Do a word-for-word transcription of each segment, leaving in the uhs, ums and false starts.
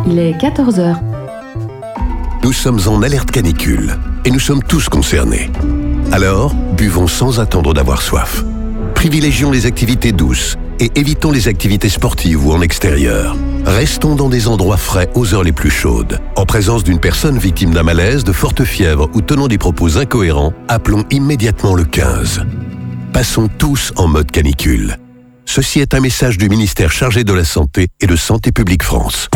Il est quatorze heures. Nous sommes en alerte canicule et nous sommes tous concernés. Alors, buvons sans attendre d'avoir soif. Privilégions les activités douces et évitons les activités sportives ou en extérieur. Restons dans des endroits frais aux heures les plus chaudes. En présence d'une personne victime d'un malaise, de forte fièvre ou tenant des propos incohérents, appelons immédiatement le quinze. Passons tous en mode canicule. Ceci est un message du ministère chargé de la Santé et de Santé publique France.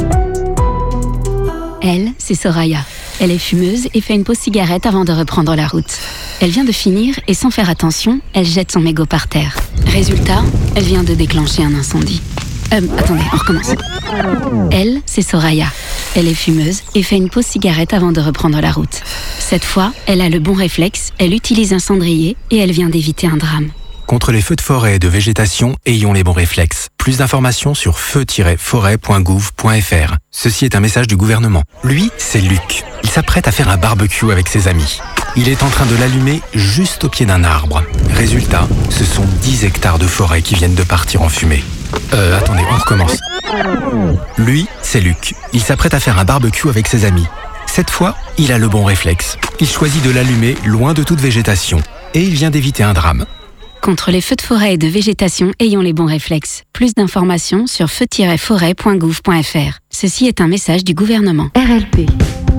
Elle, c'est Soraya. Elle est fumeuse et fait une pause cigarette avant de reprendre la route. Elle vient de finir et sans faire attention, elle jette son mégot par terre. Résultat, elle vient de déclencher un incendie. Euh, attendez, on recommence. Elle, c'est Soraya. Elle est fumeuse et fait une pause cigarette avant de reprendre la route. Cette fois, elle a le bon réflexe, elle utilise un cendrier et elle vient d'éviter un drame. Contre les feux de forêt et de végétation, ayons les bons réflexes. Plus d'informations sur feu tiret forêt point gouv point f r. Ceci est un message du gouvernement. Lui, c'est Luc. Il s'apprête à faire un barbecue avec ses amis. Il est en train de l'allumer juste au pied d'un arbre. Résultat, ce sont dix hectares de forêt qui viennent de partir en fumée. Euh, attendez, on recommence. Lui, c'est Luc. Il s'apprête à faire un barbecue avec ses amis. Cette fois, il a le bon réflexe. Il choisit de l'allumer loin de toute végétation. Et il vient d'éviter un drame. Contre les feux de forêt et de végétation, ayons les bons réflexes. Plus d'informations sur feu tiret forêt point gouv point f r. Ceci est un message du gouvernement. R L P.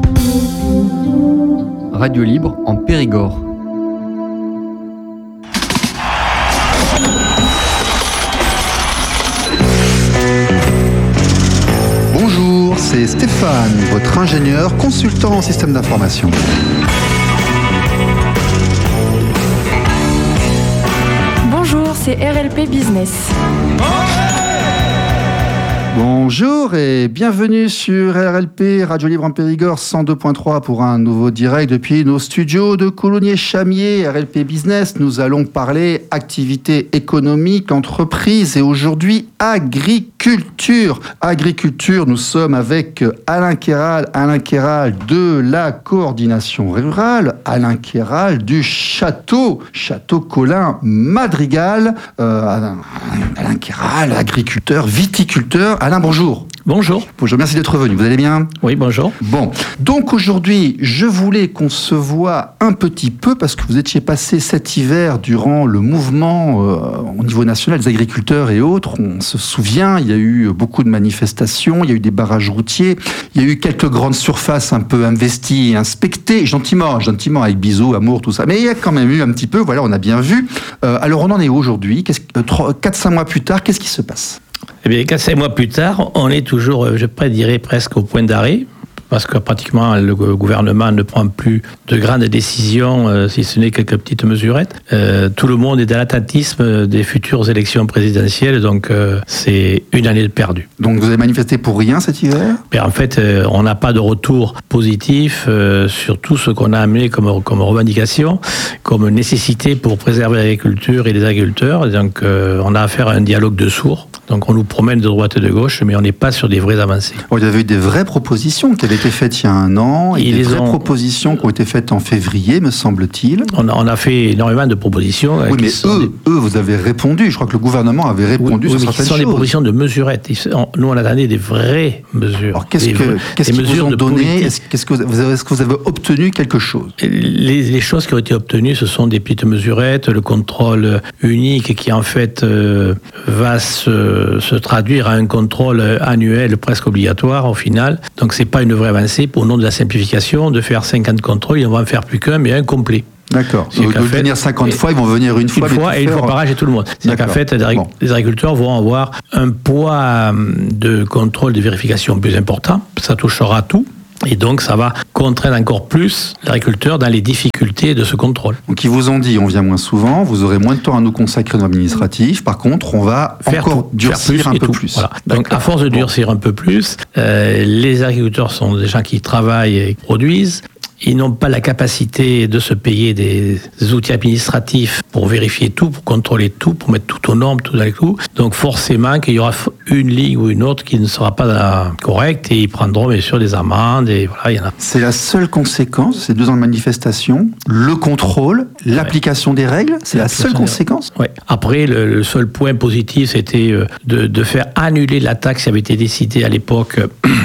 Radio libre en Périgord. Bonjour, c'est Stéphane, votre ingénieur consultant en système d'information. C'est R L P Business. Bonjour et bienvenue sur R L P, Radio Libre en Périgord cent deux point trois pour un nouveau direct depuis nos studios de Coulommiers-Chamiers. R L P Business, nous allons parler activité économique, entreprise et aujourd'hui agriculture. Agriculture, nous sommes avec Alain Kéral, Alain Kéral de la coordination rurale, Alain Kéral du château, Château Colin Madrigal, euh, Alain, Alain Kéral, agriculteur, viticulteur. Alain, bonjour. Bonjour. Bonjour, merci d'être venu. Vous allez bien ? Oui, bonjour. Bon, donc aujourd'hui, je voulais qu'on se voit un petit peu parce que vous étiez passé cet hiver durant le mouvement euh, au niveau national des agriculteurs et autres. On se souvient, il y a eu beaucoup de manifestations, il y a eu des barrages routiers, il y a eu quelques grandes surfaces un peu investies et inspectées, gentiment, gentiment avec bisous, amour, tout ça. Mais il y a quand même eu un petit peu, voilà, on a bien vu. Euh, alors on en est où aujourd'hui ? quatre cinq mois plus tard, qu'est-ce qui se passe ? Eh bien, quatre cinq mois plus tard, on est toujours, je dirais presque au point d'arrêt, parce que pratiquement le gouvernement ne prend plus de grandes décisions, euh, si ce n'est quelques petites mesurettes. Euh, tout le monde est dans l'attentisme des futures élections présidentielles, donc euh, c'est une année de perdue. Donc vous avez manifesté pour rien cet hiver ? Mais en fait, euh, on n'a pas de retour positif euh, sur tout ce qu'on a amené comme, comme revendication, comme nécessité pour préserver l'agriculture et les agriculteurs. Donc euh, on a affaire à un dialogue de sourds. Donc on nous promène de droite et de gauche, mais on n'est pas sur des vraies avancées. Oh, il y avait eu des vraies propositions qui avaient été faites il y a un an, et des vraies ont... propositions qui ont été faites en février, me semble-t-il. On a, on a fait énormément de propositions. Oui, mais eux, des... eux, vous avez répondu. Je crois que le gouvernement avait répondu oui, sur oui, certaines choses. Ce sont des propositions de mesurettes. Nous, on attendait des vraies mesures. Alors, qu'est-ce, que, vrais, qu'est-ce qu'ils vous ont donné ? Est-ce, qu'est-ce que vous avez, est-ce que vous avez obtenu quelque chose ? les, les choses qui ont été obtenues, ce sont des petites mesurettes, le contrôle unique qui, en fait, euh, va se, se traduire à un contrôle annuel presque obligatoire au final. Donc c'est pas une vraie avancée au nom de la simplification de faire cinquante contrôles, ils ne vont en faire plus qu'un, mais un complet. D'accord. Au lieu de venir cinquante fois, ils vont venir une fois. Une fois et une fois par âge et tout le monde. C'est-à-dire qu'en fait, les bon. agriculteurs vont avoir un poids de contrôle, de vérification plus important. Ça touchera tout. Et donc, ça va contraindre encore plus l'agriculteur dans les difficultés de ce contrôle. Donc, ils vous ont dit, on vient moins souvent, vous aurez moins de temps à nous consacrer dans l'administratif. Par contre, on va faire encore tout, durcir faire plus un peu tout. plus. Voilà. Donc, à force de durcir bon. un peu plus, euh, les agriculteurs sont des gens qui travaillent et produisent. Ils n'ont pas la capacité de se payer des outils administratifs pour vérifier tout, pour contrôler tout, pour mettre tout aux normes, tout dans les clous. Donc forcément qu'il y aura une ligne ou une autre qui ne sera pas correcte et ils prendront bien sûr des amendes et voilà, il y en a. C'est la seule conséquence, ces deux ans de manifestation, le contrôle, l'application ouais. des règles, c'est la seule conséquence. Oui. Après, le, le seul point positif, c'était de, de faire annuler la taxe qui avait été décidée à l'époque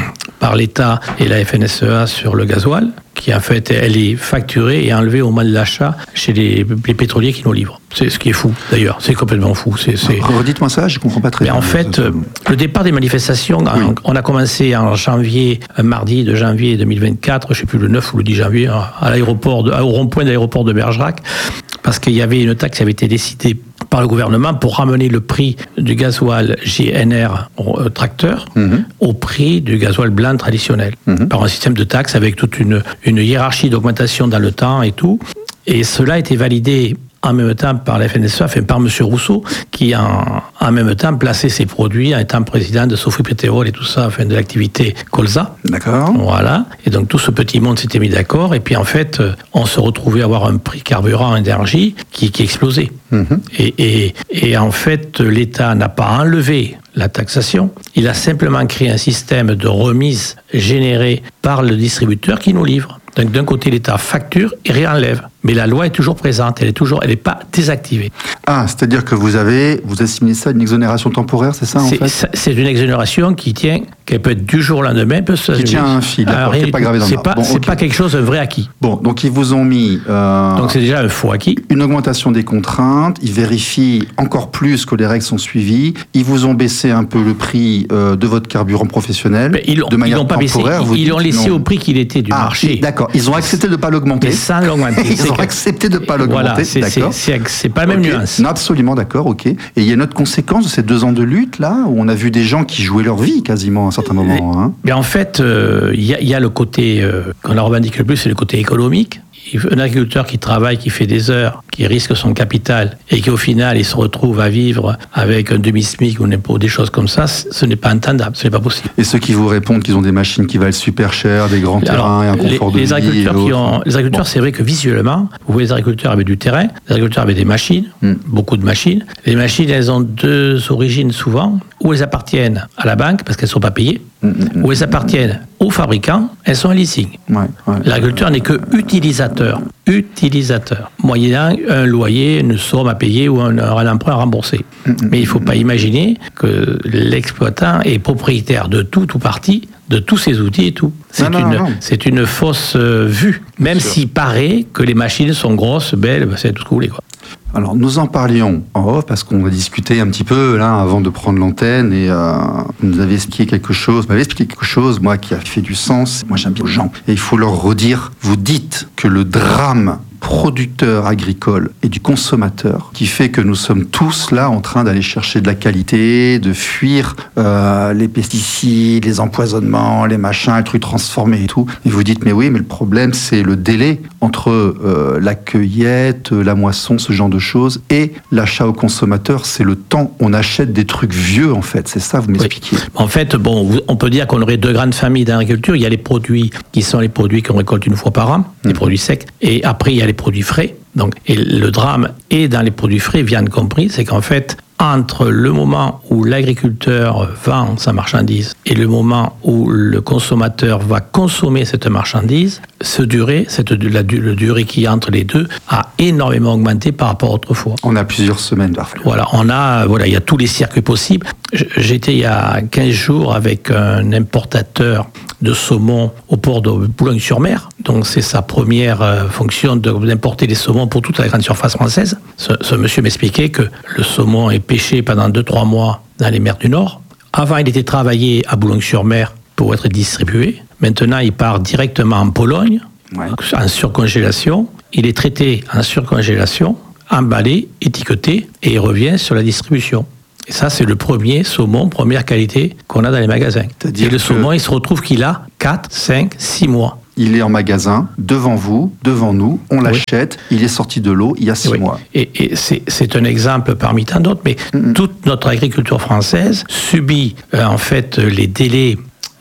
par l'État et la F N S E A sur le gasoil, qui en fait, elle est facturée et enlevée au moment de l'achat chez les, les pétroliers qui nous livrent. C'est ce qui est fou, d'ailleurs. C'est complètement fou. C'est, c'est... Redites-moi ça, je ne comprends pas très Mais bien. en fait, euh, le départ des manifestations, oui. on a commencé en janvier, un mardi de janvier deux mille vingt-quatre, je ne sais plus, le neuf ou le dix janvier, à l'aéroport, de, au rond-point de l'aéroport de Bergerac, parce qu'il y avait une taxe qui avait été décidée par le gouvernement pour ramener le prix du gasoil G N R euh, tracteur mmh. au prix du gasoil blanc traditionnel, mmh. par un système de taxes avec toute une, une hiérarchie d'augmentation dans le temps et tout. Et cela a été validé en même temps par la F N S E A, enfin par M. Rousseau, qui en, en même temps plaçait ses produits en étant président de Sophie Pétrol et tout ça, enfin de l'activité Colza. D'accord. Voilà. Et donc tout ce petit monde s'était mis d'accord. Et puis en fait, on se retrouvait à avoir un prix carburant énergie qui, qui explosait. Mmh. Et, et, et en fait, l'État n'a pas enlevé la taxation. Il a simplement créé un système de remise généré par le distributeur qui nous livre. Donc d'un côté, l'État facture et réenlève. Mais la loi est toujours présente, elle est toujours, elle n'est pas désactivée. Ah, c'est-à-dire que vous avez, vous assimilez ça à une exonération temporaire, c'est ça en c'est, fait c'est une exonération qui tient, qu'elle peut être du jour au lendemain, peut se qui tient un fil, d'accord, qui n'est pas gravé dans le marbre. C'est pas, bon, c'est okay. pas quelque chose de vrai acquis. Bon, donc ils vous ont mis. Euh, donc c'est déjà un faux acquis. Une augmentation des contraintes. Ils vérifient encore plus que les règles sont suivies. Ils vous ont baissé un peu le prix euh, de votre carburant professionnel. Mais ils, de manière ils l'ont pas baissé. Ils, ils l'ont laissé non. au prix qu'il était du ah, marché. D'accord. Ils ont accepté de ne pas l'augmenter. Mais sans l'augmenter. Ils ont que... accepté de ne pas l'augmenter. Voilà, c'est, d'accord. C'est, c'est, c'est pas la même okay. nuance. Non, absolument d'accord, ok. Et il y a une autre conséquence de ces deux ans de lutte, là, où on a vu des gens qui jouaient leur vie quasiment à un certain moment. Mais, hein. mais en fait, il euh, y, y a le côté euh, qu'on a revendiqué le plus, c'est le côté économique. Un agriculteur qui travaille, qui fait des heures, qui risque son capital et qui au final il se retrouve à vivre avec un demi-smic ou des choses comme ça, ce n'est pas entendable, ce n'est pas possible. Et ceux qui vous répondent qu'ils ont des machines qui valent super cher, des grands Alors, terrains et un confort les, de les vie agriculteurs qui ont, Les agriculteurs, bon. c'est vrai que visuellement, vous voyez les agriculteurs avec du terrain, les agriculteurs avec des machines, mm. beaucoup de machines. Les machines, elles ont deux origines souvent, ou elles appartiennent à la banque parce qu'elles ne sont pas payées, mmh, ou elles appartiennent aux fabricants, elles sont en leasing. Ouais, ouais, L'agriculteur ouais, n'est que utilisateur, utilisateur, moyennant un loyer, une somme à payer ou un, un emprunt à rembourser. Mmh, Mais il ne faut pas imaginer que l'exploitant est propriétaire de tout ou partie de tous ces outils et tout. C'est, non, une, non, non. c'est une fausse euh, vue, même s'il paraît que les machines sont grosses, belles, ben, c'est tout ce que vous voulez, quoi. Alors, nous en parlions en off parce qu'on a discuté un petit peu là avant de prendre l'antenne et euh, vous nous avez expliqué quelque chose, vous m'avez expliqué quelque chose, moi, qui a fait du sens. Moi, j'aime bien aux gens. Et il faut leur redire, vous dites que le drame producteur agricole et du consommateur qui fait que nous sommes tous là en train d'aller chercher de la qualité, de fuir euh, les pesticides, les empoisonnements, les machins, les trucs transformés et tout. Et vous dites, mais oui, mais le problème, c'est le délai entre euh, la cueillette, la moisson, ce genre de choses, et l'achat au consommateur, c'est le temps. On achète des trucs vieux, en fait. C'est ça, vous m'expliquez. Oui. En fait, bon, on peut dire qu'on aurait deux grandes familles d'agriculture. Il y a les produits qui sont les produits qu'on récolte une fois par an, mmh. les produits secs, et après, il y a les produits frais. Donc, et le drame est dans les produits frais, viande compris, c'est qu'en fait, entre le moment où l'agriculteur vend sa marchandise et le moment où le consommateur va consommer cette marchandise, ce durée, cette, la, la durée qui est entre les deux a énormément augmenté par rapport à autrefois. On a plusieurs semaines parfois. Voilà, on a, voilà, il y a tous les circuits possibles. J'étais il y a quinze jours avec un importateur de saumon au port de Boulogne-sur-Mer. Donc c'est sa première euh, fonction de, d'importer les saumons pour toute la grande surface française. Ce, ce monsieur m'expliquait que le saumon est pêché pendant deux trois mois dans les mers du Nord. Avant, il était travaillé à Boulogne-sur-Mer pour être distribué. Maintenant, il part directement en Pologne, ouais. en surcongélation. Il est traité en surcongélation, emballé, étiqueté, et il revient sur la distribution. Et ça, c'est le premier saumon, première qualité qu'on a dans les magasins. C'est-à-dire et le saumon, il se retrouve qu'il a quatre, cinq, six mois. Il est en magasin, devant vous, devant nous, on l'achète, oui. il est sorti de l'eau il y a six oui. mois. Et, et c'est, c'est un exemple parmi tant d'autres, mais mm-hmm. toute notre agriculture française subit euh, en fait les délais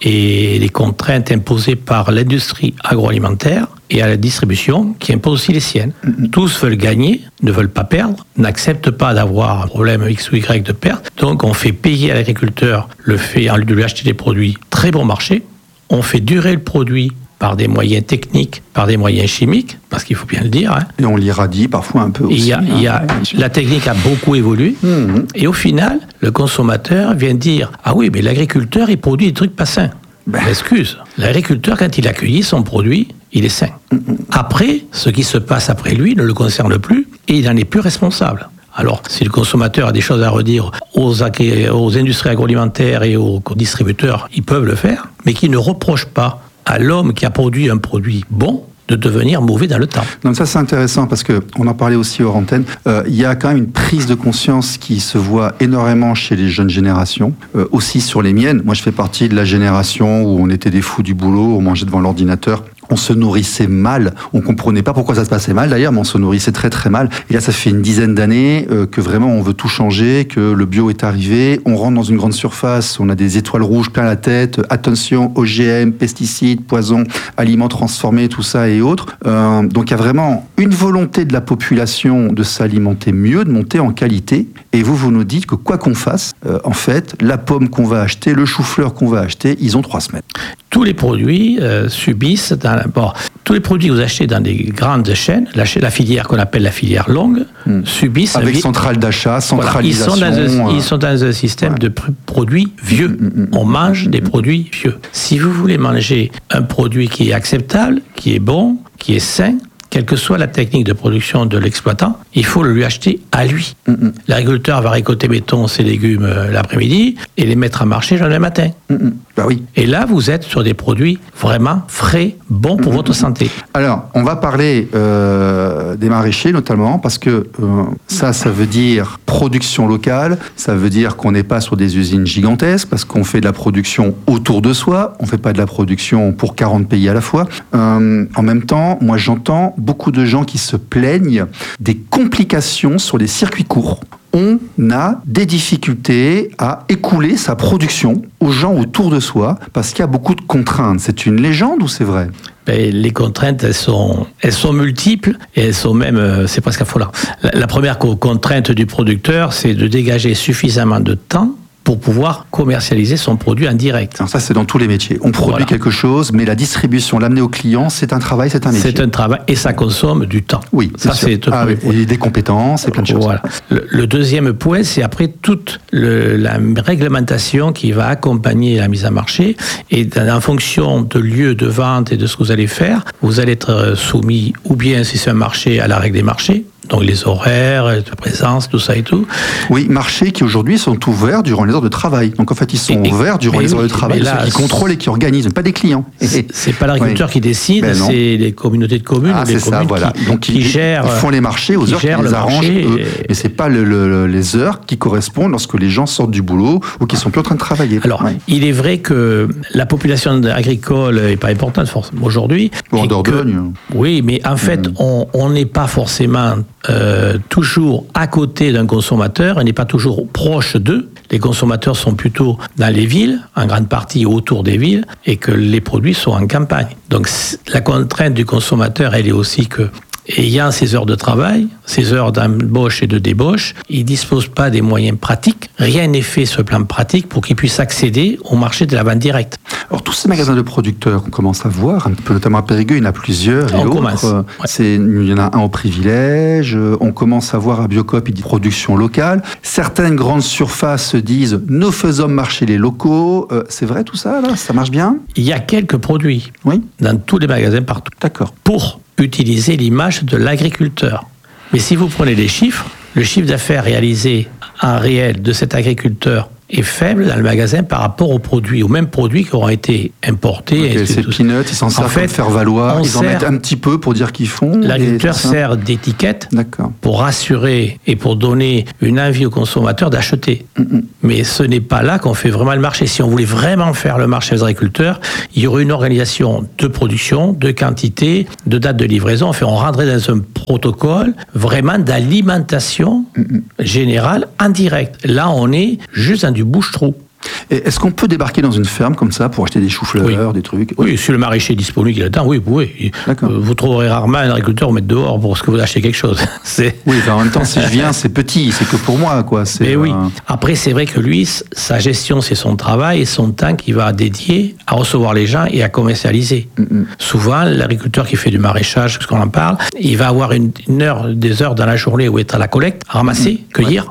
et les contraintes imposées par l'industrie agroalimentaire et à la distribution qui impose aussi les siennes. Mm-hmm. Tous veulent gagner, ne veulent pas perdre, n'acceptent pas d'avoir un problème X ou Y de perte. Donc on fait payer à l'agriculteur le fait de lui acheter des produits très bon marché. On fait durer le produit par des moyens techniques, par des moyens chimiques, parce qu'il faut bien le dire. Hein. Et on l'irradie parfois un peu aussi. Il y a, hein, il y a, la technique a beaucoup évolué. Mmh. Et au final, le consommateur vient dire « Ah oui, mais l'agriculteur, il produit des trucs pas sains. » Ben. Excuse. L'agriculteur, quand il accueillit son produit, il est sain. Après, ce qui se passe après lui ne le concerne plus et il n'en est plus responsable. Alors, si le consommateur a des choses à redire aux, aux industries agroalimentaires et aux distributeurs, ils peuvent le faire, mais qu'ils ne reprochent pas à l'homme qui a produit un produit bon de devenir mauvais dans le temps. Donc ça c'est intéressant parce qu'on en parlait aussi hors antenne. Euh, il y a quand même une prise de conscience qui se voit énormément chez les jeunes générations, euh, aussi sur les miennes. Moi je fais partie de la génération où on était des fous du boulot, on mangeait devant l'ordinateur. On se nourrissait mal, on comprenait pas pourquoi ça se passait mal d'ailleurs, mais on se nourrissait très très mal. Et là, ça fait une dizaine d'années euh, que vraiment on veut tout changer, que le bio est arrivé. On rentre dans une grande surface, on a des étoiles rouges plein la tête. Attention, O G M, pesticides, poisons, aliments transformés, tout ça et autres. Euh, donc il y a vraiment une volonté de la population de s'alimenter mieux, de monter en qualité. Et vous, vous nous dites que quoi qu'on fasse, euh, en fait, la pomme qu'on va acheter, le chou-fleur qu'on va acheter, ils ont trois semaines. Tous les produits euh, subissent, dans, bon, tous les produits que vous achetez dans des grandes chaînes, la, la filière qu'on appelle la filière longue, mmh. subissent... Avec vie, centrale d'achat, centralisation... Voilà, ils, sont dans un, euh... ils sont dans un système ouais. de pr- produits vieux. Mmh, mmh, On mange mmh, des mmh. produits vieux. Si vous voulez manger un produit qui est acceptable, qui est bon, qui est sain, quelle que soit la technique de production de l'exploitant, il faut le lui acheter à lui. Mm-hmm. L'agriculteur va récolter, mettons, ses légumes euh, l'après-midi et les mettre à marcher le lendemain matin. Mm-hmm. Bah oui. Et là, vous êtes sur des produits vraiment frais, bons pour mm-hmm. votre santé. Alors, on va parler euh, des maraîchers notamment, parce que euh, ça, ça veut dire production locale, ça veut dire qu'on n'est pas sur des usines gigantesques, parce qu'on fait de la production autour de soi, on ne fait pas de la production pour quarante pays à la fois. Euh, en même temps, moi j'entends beaucoup de gens qui se plaignent des complications sur les circuits courts. On a des difficultés à écouler sa production aux gens autour de soi parce qu'il y a beaucoup de contraintes. C'est une légende ou c'est vrai ? Ben, les contraintes, elles sont, elles sont multiples et elles sont même, euh, c'est presque affolant. La, la première contrainte du producteur, c'est de dégager suffisamment de temps pour pouvoir commercialiser son produit en direct. Alors ça, c'est dans tous les métiers. On produit voilà. quelque chose, mais la distribution, l'amener au client, c'est un travail, c'est un métier. C'est un travail et ça consomme du temps. Oui, ça c'est, c'est ah, oui. Et des compétences et plein de choses. Voilà. Le, le deuxième point, c'est après toute le, la réglementation qui va accompagner la mise en marché. Et en fonction de lieu de vente et de ce que vous allez faire, vous allez être soumis, ou bien si c'est un marché, à la règle des marchés, donc les horaires, la présence, tout ça et tout. Oui, marchés qui aujourd'hui sont ouverts durant les heures de travail. Donc en fait, ils sont et, ouverts durant les oui, heures de travail. Là, ceux qui contrôlent et qui organisent, pas des clients. C'est, c'est pas l'agriculteur oui. qui décide, ben c'est les communautés de communes, ah, les c'est communes ça, voilà. qui, Donc, qui ils, gèrent. Ils font les marchés aux heures qui les arrangent eux. Et... Mais c'est pas le, le, les heures qui correspondent lorsque les gens sortent du boulot ou qui sont plus en train de travailler. Alors, oui. il est vrai que la population agricole est pas importante forcément aujourd'hui. Bon, en Dordogne. Oui, mais en fait, mmh. on n'est pas forcément euh, toujours à côté d'un consommateur, on n'est pas toujours proche d'eux. Les consommateurs sont plutôt dans les villes, en grande partie autour des villes, et que les produits sont en campagne. Donc la contrainte du consommateur, elle est aussi que, ayant ses heures de travail, ses heures d'embauche et de débauche, il ne dispose pas des moyens pratiques. Rien n'est fait sur le plan pratique pour qu'il puisse accéder au marché de la vente directe. Alors tous ces magasins de producteurs, on commence à voir, un peu, notamment à Périgueux, il y en a plusieurs. Et on autres, commence. Euh, ouais. c'est, il y en a un au Privilège, on commence à voir à Biocop, il dit production locale. Certaines grandes surfaces disent, nous faisons marcher les locaux. Euh, c'est vrai tout ça, là ? Ça marche bien ? Il y a quelques produits oui. dans tous les magasins partout. D'accord. Pour utiliser l'image de l'agriculteur. Mais si vous prenez les chiffres, le chiffre d'affaires réalisé en réel de cet agriculteur est faible dans le magasin par rapport aux produits, aux mêmes produits qui auront été importés. Okay, c'est peanuts, ils s'en servent en fait, pour faire valoir, ils en mettent un petit peu pour dire qu'ils font. L'agriculteur sert d'étiquette D'accord. pour rassurer et pour donner une envie au consommateur d'acheter. Mm-mm. Mais ce n'est pas là qu'on fait vraiment le marché. Si on voulait vraiment faire le marché des agriculteurs, il y aurait une organisation de production, de quantité, de date de livraison. Enfin, on rendrait dans un protocole vraiment d'alimentation Mm-mm. générale en direct. Là, on est juste dans du bouche-trou. Et est-ce qu'on peut débarquer dans une ferme comme ça pour acheter des choux-fleurs, oui. des trucs ? Oui, si le maraîcher est disponible, il attend, oui, vous pouvez. D'accord. Vous trouverez rarement un agriculteur vous mettre dehors pour ce que vous achetez quelque chose. C'est... Oui, en même temps, si je viens, c'est petit, c'est que pour moi, quoi. C'est, Mais oui. Euh... Après, c'est vrai que lui, sa gestion, c'est son travail et son temps qu'il va dédier à recevoir les gens et à commercialiser. Mm-hmm. Souvent, l'agriculteur qui fait du maraîchage, parce qu'on en parle, il va avoir une, une heure, des heures dans la journée où être à la collecte, à ramasser, mm-hmm. cueillir. Ouais. Ouais.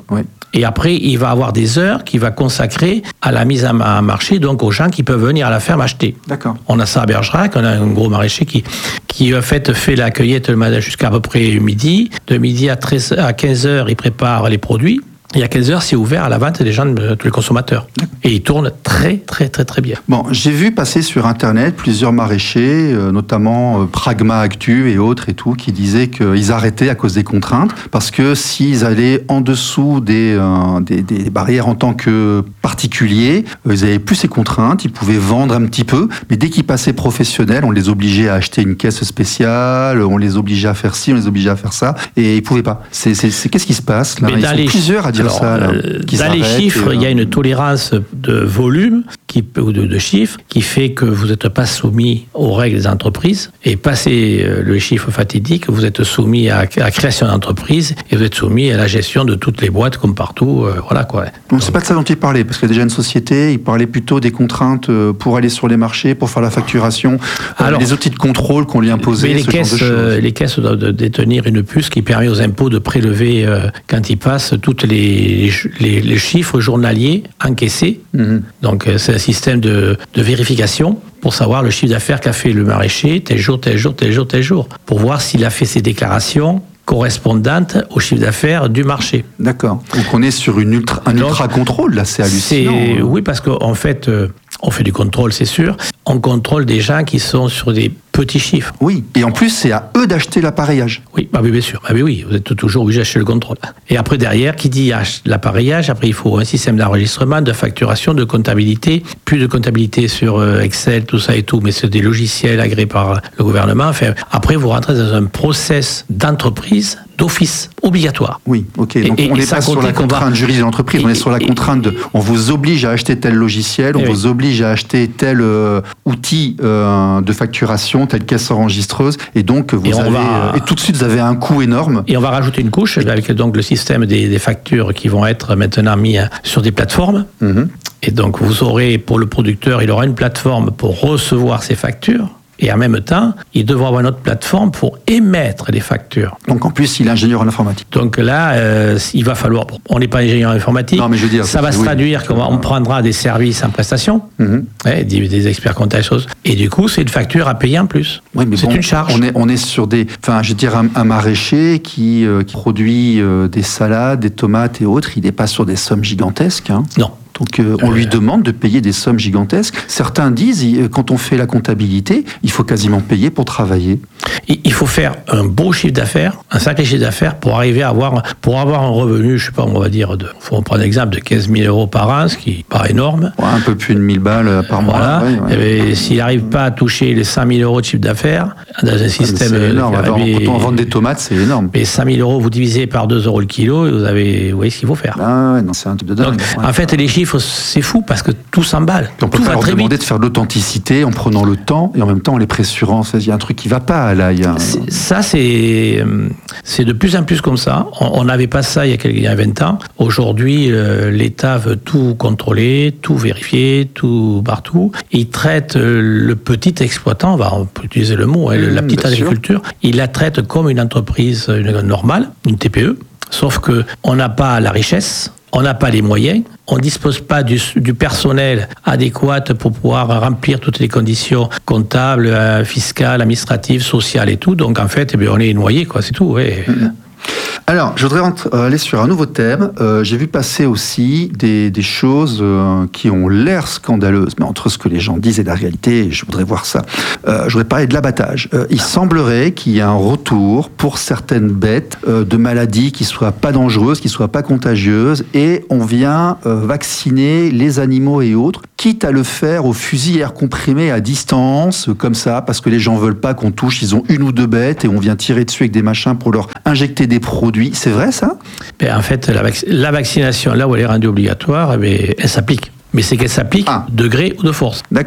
Et après, il va avoir des heures qu'il va consacrer à la mise à marché, donc aux gens qui peuvent venir à la ferme acheter. D'accord. On a ça à Bergerac, on a un gros maraîcher qui, qui en fait, fait la cueillette le matin jusqu'à à peu près midi. De midi à, treize, à quinze heures, il prépare les produits. Et à quinze heures, c'est ouvert à la vente des gens, de tous les consommateurs. Et il tourne très, très, très, très bien. Bon, j'ai vu passer sur Internet plusieurs maraîchers, euh, notamment euh, Pragma Actu et autres et tout, qui disaient qu'ils arrêtaient à cause des contraintes, parce que s'ils allaient en dessous des, euh, des, des barrières en tant que particuliers, euh, ils n'avaient plus ces contraintes, ils pouvaient vendre un petit peu, mais dès qu'ils passaient professionnels, on les obligeait à acheter une caisse spéciale, on les obligeait à faire ci, on les obligeait à faire ça, et ils ne pouvaient pas. C'est, c'est, c'est, qu'est-ce qui se passe là? Mais Ils sont les... plusieurs à dire Alors, ça. Là, euh, dans les chiffres, il y a une tolérance de volume qui, ou de, de chiffres qui fait que vous n'êtes pas soumis aux règles des entreprises. Et passé le chiffre fatidique, vous êtes soumis à, à la création d'entreprise et vous êtes soumis à la gestion de toutes les boîtes comme partout. Euh, voilà quoi. Donc, c'est pas de ça dont il parlait, parce qu'il y a déjà une société, il parlait plutôt des contraintes pour aller sur les marchés, pour faire la facturation, Alors, les outils de contrôle qu'on lui imposait. Mais les, ce caisses, genre de choses. les caisses doivent détenir une puce qui permet aux impôts de prélever, euh, quand ils passent, toutes les Les, les, les chiffres journaliers encaissés. Mmh. Donc, c'est un système de, de vérification pour savoir le chiffre d'affaires qu'a fait le maraîcher tel jour, tel jour, tel jour, tel jour. Pour voir s'il a fait ses déclarations correspondantes au chiffre d'affaires du marché. D'accord. Donc, on est sur une ultra, un ultra-contrôle, là, c'est hallucinant. C'est, hein. Oui, parce qu'en fait, euh, on fait du contrôle, c'est sûr. On contrôle des gens qui sont sur des petits chiffres. Oui, et en plus, c'est à eux d'acheter l'appareillage. Oui, bah oui, bien sûr. Bah oui, oui, vous êtes toujours obligé d'acheter le contrôle. Et après, derrière, qui dit l'appareillage, après, il faut un système d'enregistrement, de facturation, de comptabilité. Plus de comptabilité sur Excel, tout ça et tout, mais c'est des logiciels agréés par le gouvernement. Enfin, après, vous rentrez dans un process d'entreprise d'office obligatoire. Oui, ok. Donc, et, on n'est pas sur la contrainte va... juridique de l'entreprise, et, on est sur la et, contrainte de... On vous oblige à acheter tel logiciel, on vous oui. oblige à acheter tel euh, outil euh, de facturation, telle caisse enregistreuse, et donc vous et avez... Va... Et tout de suite, vous avez un coût énorme. Et on va rajouter une couche avec donc le système des, des factures qui vont être maintenant mis sur des plateformes. Mm-hmm. Et donc, vous aurez, pour le producteur, il aura une plateforme pour recevoir ses factures. Et en même temps, il devra avoir une autre plateforme pour émettre les factures. Donc en plus, il est ingénieur en informatique. Donc là, euh, il va falloir... On n'est pas ingénieur en informatique. Non, mais je veux dire... Ça va se oui, traduire qu'on on prendra des services en prestation, mm-hmm. ouais, des, des experts comptables, choses. Et du coup, c'est une facture à payer en plus. Oui, mais c'est bon, une charge. On est, on est sur des... Enfin, je veux dire, un, un maraîcher qui, euh, qui produit euh, des salades, des tomates et autres, il n'est pas sur des sommes gigantesques. Hein. Non. Donc euh, on lui demande de payer des sommes gigantesques. Certains disent, quand on fait la comptabilité, il faut quasiment payer pour travailler. Il faut faire un beau chiffre d'affaires, un sacré chiffre d'affaires pour arriver à avoir, pour avoir un revenu, je sais pas, on va dire, de, faut prendre l'exemple de quinze mille euros par an, ce qui n'est pas énorme. Ouais, un peu plus de mille balles par mois. Voilà. Ouais, ouais. Et bien, s'il n'arrive pas à toucher les cinq mille euros de chiffre d'affaires, dans un système... C'est énorme. Euh, mais, quand on vend des tomates, c'est énorme. Mais cinq mille euros, vous divisez par deux euros le kilo, et vous, avez, vous voyez ce qu'il faut faire. Ah ouais, non, c'est un truc de dingue. Donc, ouais. En fait, les chiffres, c'est fou, parce que tout s'emballe. On peut tout pas va leur très demander vite. de faire de l'authenticité en prenant le temps et en même temps en les pressurant. Il y a un truc qui va pas là. Il y a un... Ça, c'est, c'est de plus en plus comme ça. On n'avait pas ça il y a, quelques, il y a vingt ans. Aujourd'hui, euh, l'État veut tout contrôler, tout vérifier, tout partout. Il traite le petit exploitant, on peut utiliser le mot, hein, mmh, la petite agriculture, sûr. Il la traite comme une entreprise une, normale, une T P E, sauf qu'on n'a pas la richesse. On n'a pas les moyens, on ne dispose pas du, du personnel adéquat pour pouvoir remplir toutes les conditions comptables, euh, fiscales, administratives, sociales et tout. Donc en fait, eh bien, on est noyé, quoi, c'est tout. Ouais. Mmh. Alors, je voudrais aller sur un nouveau thème. Euh, j'ai vu passer aussi des, des choses euh, qui ont l'air scandaleuses, mais entre ce que les gens disent et la réalité, je voudrais voir ça. Euh, je voudrais parler de l'abattage. Euh, il semblerait qu'il y ait un retour pour certaines bêtes euh, de maladies qui ne soient pas dangereuses, qui ne soient pas contagieuses, et on vient euh, vacciner les animaux et autres, quitte à le faire au fusil air comprimé à distance, comme ça, parce que les gens ne veulent pas qu'on touche, ils ont une ou deux bêtes, et on vient tirer dessus avec des machins pour leur injecter des produits. C'est vrai, ça ? Ben, en fait, la, vac- la vaccination, là où elle est rendue obligatoire, ben, elle s'applique. Mais c'est qu'elle s'applique ah. de gré ou de force. D'accord.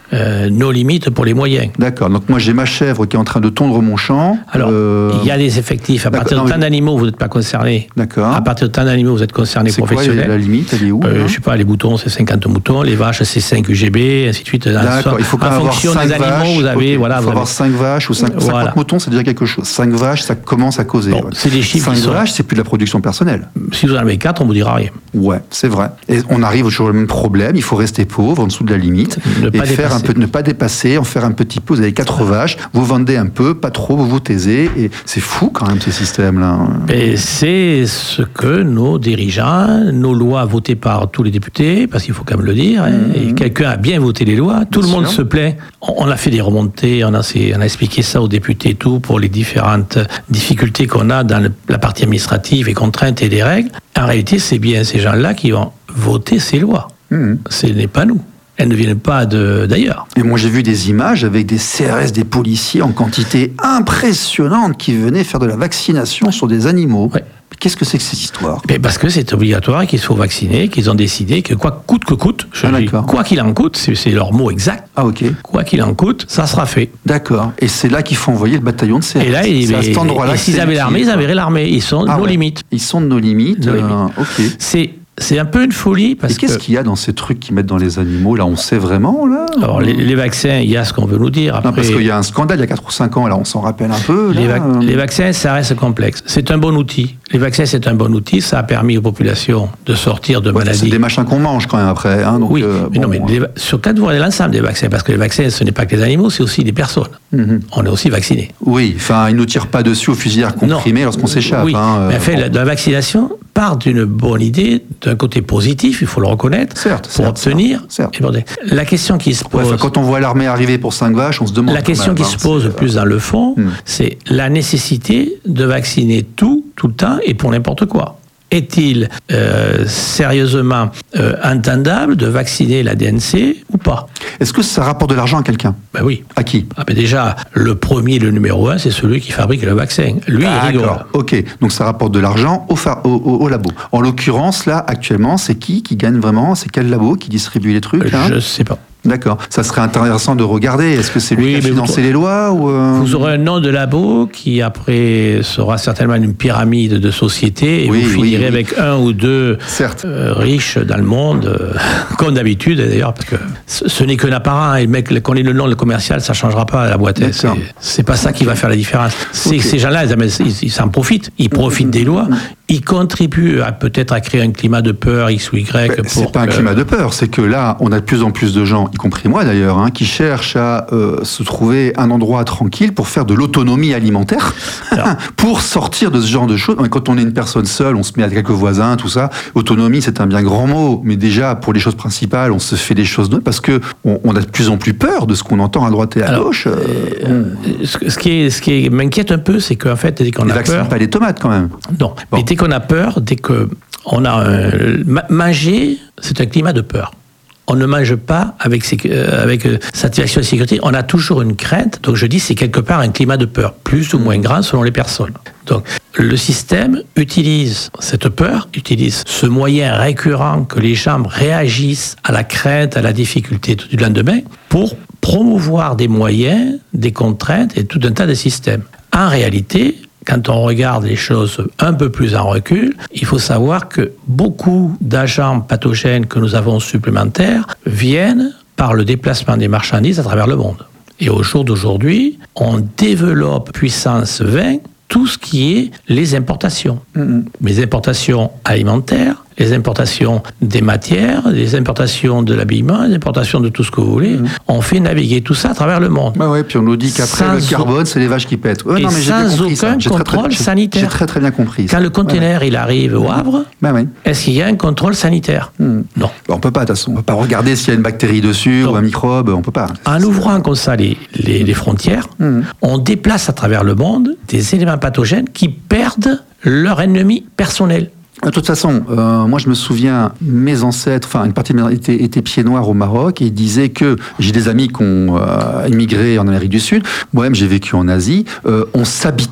euh, nos limites pour les moyens. D'accord. Donc moi j'ai ma chèvre qui est en train de tondre mon champ. Alors, euh... il y a des effectifs. À partir de tant d'animaux, vous n'êtes pas concerné. D'accord. À partir de tant d'animaux, vous êtes concerné professionnel. C'est quoi la limite? Elle est où? euh, Je ne sais pas, les moutons, c'est cinquante moutons, les vaches, c'est cinq U G B, ainsi de suite. D'accord. Il faut quand en même fonction avoir des cinq animaux, vaches. vous avez... Okay. Voilà, il faut vous avoir avez... cinq vaches ou cinq, voilà. cinquante moutons, c'est déjà quelque chose. cinq vaches, ça commence à causer. Bon, ouais. C'est des chiffres cinq qui sont... vaches, c'est plus de la production personnelle. Si vous en avez quatre, on ne vous dira rien. Ouais, c'est vrai. Et on arrive toujours au même problème, il faut rester pauvre, en dessous de la limite, ne et pas faire un peu, ne pas dépasser, en faire un petit peu. Vous avez quatre vaches, vous vendez un peu, pas trop, vous vous taisez, et c'est fou quand même ces systèmes-là. Et c'est ce que nos dirigeants, nos lois votées par tous les députés, parce qu'il faut quand même le dire, hein, mmh. et quelqu'un a bien voté les lois, tout bien le monde sûr. se plaît. On a fait des remontées, on a, on a expliqué ça aux députés et tout, pour les différentes difficultés qu'on a dans le, la partie administrative et contraintes et des règles. En réalité, c'est bien ces gens-là qui vont voter ces lois. Mmh. Ce n'est pas nous. Elles ne viennent pas de, d'ailleurs. Et moi, j'ai vu des images avec des C R S, des policiers en quantité impressionnante qui venaient faire de la vaccination sur des animaux. Ouais. Qu'est-ce que c'est que cette histoire? Mais parce que c'est obligatoire, qu'il faut vacciner, qu'ils ont décidé que quoi coûte que coûte, je ah, dis, quoi qu'il en coûte, c'est, c'est leur mot exact. Ah ok. Quoi qu'il en coûte, ça sera fait. D'accord. Et c'est là qu'il faut envoyer le bataillon de C R S. Et là, c'est il, à cet endroit-là. Et s'ils avaient l'armée, ils avaient l'armée. Ils sont ah, nos ouais. limites. Ils sont de nos limites. Nos euh, limites. Ok. C'est C'est un peu une folie parce et qu'est-ce que... qu'il y a dans ces trucs qu'ils mettent dans les animaux là? On sait vraiment là? Alors les, les vaccins, il y a ce qu'on veut nous dire. Après, non, parce qu'il y a un scandale il y a quatre ou cinq ans, là on s'en rappelle un peu. Là. Les, vac- les vaccins, ça reste complexe. C'est un bon outil. Les vaccins, c'est un bon outil. Ça a permis aux populations de sortir de ouais, maladies. C'est des machins qu'on mange quand même après. Hein, donc, oui, euh, mais bon, non, mais les, sur quatre, vous voyez l'ensemble des vaccins, parce que les vaccins, ce n'est pas que les animaux, c'est aussi les personnes. Mm-hmm. On est aussi vaccinés. Oui, enfin, ils ne tirent pas dessus au fusillard comprimé non. lorsqu'on s'échappe. Oui, hein, mais en fait, bon. la, la vaccination part d'une bonne idée, d'un côté positif, il faut le reconnaître, certes, pour certes, obtenir. Certes. Et la question qui se pose... Ouais, quand on voit l'armée arriver pour cinq vaches, on se demande... La question même, qui hein, se pose c'est... plus dans le fond, hmm. c'est la nécessité de vacciner tout, tout le temps et pour n'importe quoi. Est-il euh, sérieusement euh, entendable de vacciner la D N C ou pas? Est-ce que ça rapporte de l'argent à quelqu'un? Ben oui. À qui? Ah ben déjà, le premier, le numéro un, c'est celui qui fabrique le vaccin. Lui, ah, il rigole. Ok, donc ça rapporte de l'argent au, fa- au, au, au labo. En l'occurrence, là, actuellement, c'est qui qui gagne vraiment? C'est quel labo qui distribue les trucs? hein Je ne sais pas. D'accord. Ça serait intéressant de regarder. Est-ce que c'est lui oui, qui a financé vous, les lois ou euh... Vous aurez un nom de labo qui, après, sera certainement une pyramide de sociétés et oui, vous finirez oui, oui. avec un ou deux euh, riches dans le monde, euh, comme d'habitude d'ailleurs, parce que ce, ce n'est qu'un apparent. Et le mec, qu'on ait le nom, le commercial, ça ne changera pas la boîte. C'est, c'est pas ça qui va faire la différence. C'est okay. que ces gens-là, ils, ils, ils s'en profitent. Ils profitent mmh, des lois. Mmh. Ils contribuent à, peut-être à créer un climat de peur X ou Y. Ben, c'est pas que... un climat de peur, c'est que là, on a de plus en plus de gens, y compris moi d'ailleurs, hein, qui cherchent à euh, se trouver un endroit tranquille pour faire de l'autonomie alimentaire, Alors... pour sortir de ce genre de choses. Quand on est une personne seule, on se met à quelques voisins, tout ça. Autonomie, c'est un bien grand mot, mais déjà, pour les choses principales, on se fait des choses d'autres parce que on, on a de plus en plus peur de ce qu'on entend à droite et à Alors, gauche. Euh, euh, bon. Ce qui, est, ce qui est, m'inquiète un peu, c'est qu'en fait, dès qu'on les a vaccins, peur... pas les tomates quand même. Non, bon. Mais dès qu'on a peur, dès qu'on a un... Manger, c'est un climat de peur. On ne mange pas avec, euh, avec euh, satisfaction et sécurité. On a toujours une crainte. Donc je dis, c'est quelque part un climat de peur, plus ou moins grand selon les personnes. Donc le système utilise cette peur, utilise ce moyen récurrent que les gens réagissent à la crainte, à la difficulté du lendemain, pour promouvoir des moyens, des contraintes et tout un tas de systèmes. En réalité, quand on regarde les choses un peu plus en recul, il faut savoir que beaucoup d'agents pathogènes que nous avons supplémentaires viennent par le déplacement des marchandises à travers le monde. Et au jour d'aujourd'hui, on développe puissance vingt tout ce qui est les importations. Mmh. Les importations alimentaires, les importations des matières, les importations de l'habillement, les importations de tout ce que vous voulez. Mmh. On fait naviguer tout ça à travers le monde. Bah ouais, puis on nous dit qu'après sans le carbone, c'est les vaches qui pètent. Ouais, et non, mais j'ai sans compris aucun ça. contrôle très, très, sanitaire. J'ai très très bien compris. Quand ça. le conteneur ouais. il arrive au Havre, bah ouais. est-ce qu'il y a un contrôle sanitaire? mmh. Non. Bah on peut pas, de toute façon. On peut pas regarder s'il y a une bactérie dessus Donc, ou un microbe. On peut pas. En ouvrant comme ça les, les, les frontières, mmh. on déplace à travers le monde des éléments pathogènes qui perdent leur ennemi personnel. De toute façon, euh, moi je me souviens, mes ancêtres, enfin une partie de mes étaient, étaient pieds noirs au Maroc et ils disaient que, j'ai des amis qui ont euh, immigré en Amérique du Sud, moi-même j'ai vécu en Asie, euh, on s'habitue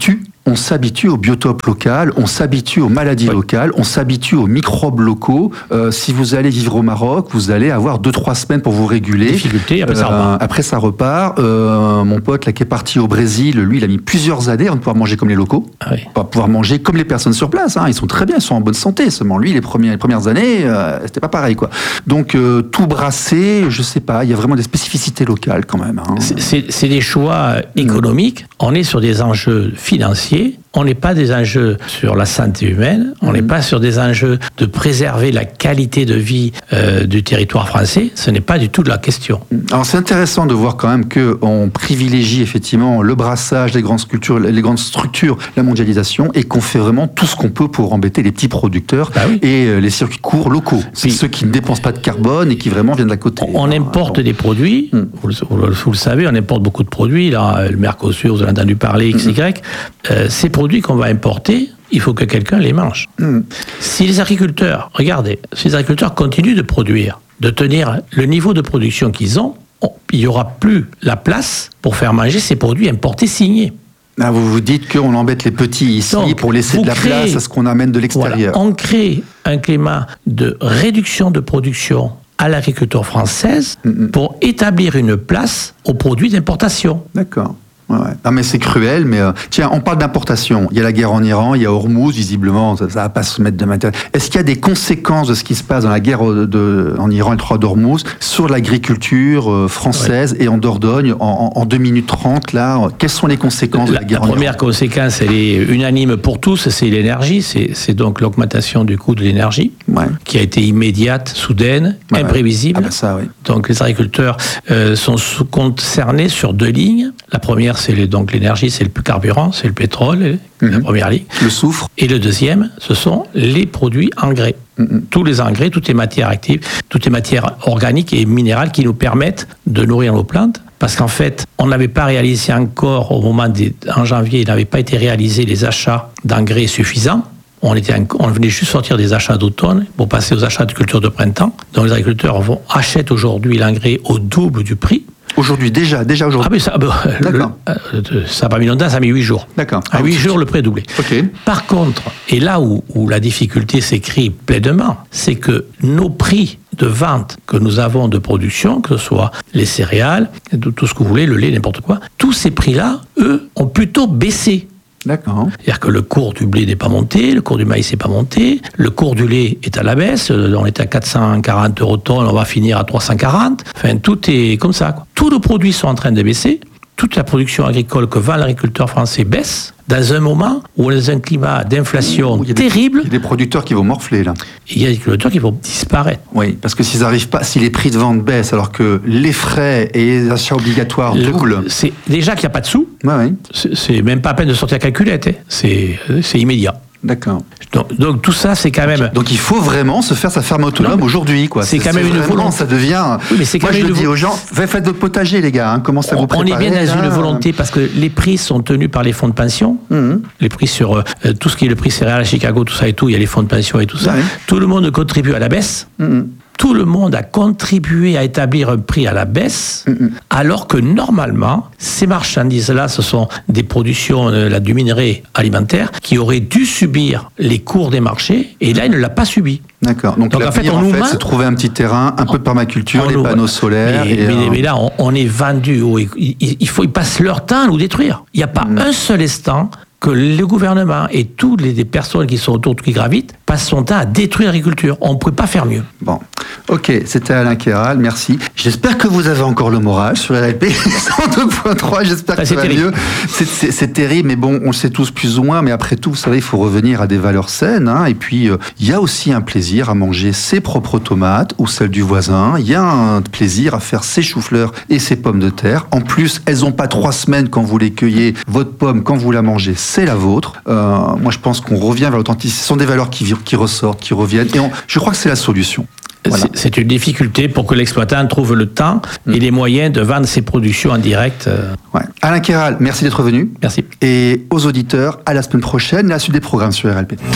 on s'habitue au biotope local, on s'habitue aux maladies oui. locales, on s'habitue aux microbes locaux. Euh, si vous allez vivre au Maroc, vous allez avoir deux trois semaines pour vous réguler. Difficulté, après euh, ça repart. Après ça repart. Euh, mon pote là qui est parti au Brésil, lui, il a mis plusieurs années avant de pouvoir manger comme les locaux, ah oui. pas pouvoir manger comme les personnes sur place. Hein. Ils sont très bien, ils sont en bonne santé. Seulement lui, les premières, les premières années, euh, c'était pas pareil, quoi. Donc euh, tout brasser, je sais pas, il y a vraiment des spécificités locales quand même. Hein. C'est, c'est, c'est des choix économiques. Mmh. On est sur des enjeux financiers. On n'est pas des enjeux sur la santé humaine, on n'est mmh. pas sur des enjeux de préserver la qualité de vie euh, du territoire français, ce n'est pas du tout de la question. Alors c'est intéressant de voir quand même qu'on privilégie effectivement le brassage, les grandes structures, les grandes structures, la mondialisation, et qu'on fait vraiment tout ce qu'on peut pour embêter les petits producteurs bah oui. et les circuits courts locaux. C'est Puis, ceux qui ne dépensent pas de carbone et qui vraiment viennent d'à côté. On hein, importe donc. des produits, mmh. vous, le, vous, le, vous le savez, on importe beaucoup de produits, là, le Mercosur, vous avez entendu parler, X Y, mmh. euh, ces produits qu'on va importer, il faut que quelqu'un les mange. Mmh. Si les agriculteurs, regardez, si les agriculteurs continuent de produire, de tenir le niveau de production qu'ils ont, on, il n'y aura plus la place pour faire manger ces produits importés signés. Ah, vous vous dites qu'on embête les petits ici donc, pour laisser de la créez, place à ce qu'on amène de l'extérieur. Voilà, on crée un climat de réduction de production à l'agriculture française mmh. pour établir une place aux produits d'importation. D'accord. Ouais, ouais. Non mais c'est cruel, mais euh, tiens, on parle d'importation. Il y a la guerre en Iran, il y a Hormuz, visiblement, ça, ça va pas se mettre de matériel. Est-ce qu'il y a des conséquences de ce qui se passe dans la guerre de, de, en Iran et le trois d'Hormuz sur l'agriculture euh, française ouais. et en Dordogne en, en, en deux minutes trente là? Quelles sont les conséquences la, de la guerre la en Iran? La première conséquence, elle est unanime pour tous, c'est l'énergie. C'est, c'est donc l'augmentation du coût de l'énergie ouais. qui a été immédiate, soudaine, ouais, imprévisible. Ouais. Ah ben ça, oui. Donc les agriculteurs euh, sont concernés sur deux lignes. La première, c'est les, donc l'énergie, c'est le carburant, c'est le pétrole, mmh. la première ligne. Le soufre. Et le deuxième, ce sont les produits engrais. Mmh. Tous les engrais, toutes les matières actives, toutes les matières organiques et minérales qui nous permettent de nourrir nos plantes. Parce qu'en fait, on n'avait pas réalisé encore, au moment des, en janvier, il n'avait pas été réalisé les achats d'engrais suffisants. On, était, on venait juste sortir des achats d'automne pour passer aux achats de culture de printemps. Donc les agriculteurs vont, achètent aujourd'hui l'engrais au double du prix. Aujourd'hui, déjà, déjà aujourd'hui. Ah mais ça, bah, D'accord. Le, ça n'a pas mis longtemps, ça a mis huit jours. D'accord. À huit jours, le prix est doublé. Okay. Par contre, et là où, où la difficulté s'écrit pleinement, c'est que nos prix de vente que nous avons de production, que ce soit les céréales, tout ce que vous voulez, le lait, n'importe quoi, tous ces prix-là, eux, ont plutôt baissé. D'accord. C'est-à-dire que le cours du blé n'est pas monté, le cours du maïs n'est pas monté, le cours du lait est à la baisse, on est à quatre cent quarante euros tonne, on va finir à trois cent quarante. Enfin, tout est comme ça, quoi. Tous nos produits sont en train de baisser, toute la production agricole que vend l'agriculteur français baisse, dans un moment où on est dans un climat d'inflation il terrible. Il y a des producteurs qui vont morfler, là. Il y a des producteurs qui vont disparaître. Oui, parce que s'ils arrivent pas, si les prix de vente baissent, alors que les frais et les achats obligatoires doublent. C'est déjà qu'il n'y a pas de sous. Ouais, ouais. C'est, c'est même pas à peine de sortir la calculette. Hein. C'est, c'est immédiat. D'accord. Donc, donc tout ça, c'est quand même. Donc il faut vraiment se faire sa ferme autonome non, aujourd'hui, quoi. C'est, c'est quand même une volonté. Ça devient. Oui, mais c'est quand Moi, même je une le dis aux gens, faites votre potager, les gars. Hein, commencez à vous préparer. On est bien dans là. une volonté parce que les prix sont tenus par les fonds de pension. Mmh. Les prix sur euh, tout ce qui est le prix céréales à Chicago, tout ça et tout, il y a les fonds de pension et tout ça. Ouais. Tout le monde contribue à la baisse. Mmh. Tout le monde a contribué à établir un prix à la baisse, mmh. alors que normalement, ces marchandises-là, ce sont des productions euh, là, du minerai alimentaire qui auraient dû subir les cours des marchés, et là, il ne l'a pas subi. D'accord. Donc, Donc en fait, on en nous fait, main, c'est trouver un petit terrain, un peu de permaculture, les panneaux solaires. Mais, et mais, euh... mais là, on, on est vendu. Oh, il, il faut, ils passent leur temps à nous détruire. Il n'y a pas mmh. un seul instant que le gouvernement et toutes les personnes qui sont autour, qui gravitent, passent son temps à détruire l'agriculture. On ne peut pas faire mieux. Bon, ok, c'était Alain Kéral, merci. J'espère que vous avez encore le moral sur R L P cent deux point trois, j'espère que ça va mieux. C'est, c'est, c'est terrible, mais bon, on le sait tous plus ou moins, mais après tout, vous savez, il faut revenir à des valeurs saines, hein, et puis il euh, y a aussi un plaisir à manger ses propres tomates ou celles du voisin, il y a un plaisir à faire ses choux-fleurs et ses pommes de terre. En plus, elles n'ont pas trois semaines quand vous les cueillez, votre pomme, quand vous la mangez, c'est la vôtre. Euh, moi, je pense qu'on revient vers l'authenticité. Ce sont des valeurs qui, qui ressortent, qui reviennent. Et on, je crois que c'est la solution. Voilà. C'est, c'est une difficulté pour que l'exploitant trouve le temps mmh. et les moyens de vendre ses productions en direct. Ouais. Alain Kéral, merci d'être venu. Merci. Et aux auditeurs, à la semaine prochaine, la suite des programmes sur R L P.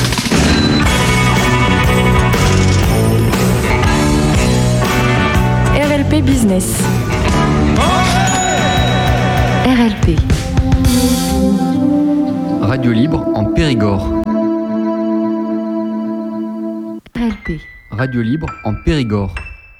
R L P Business. R L P. Radio Libre en Périgord. R L P. Radio Libre en Périgord.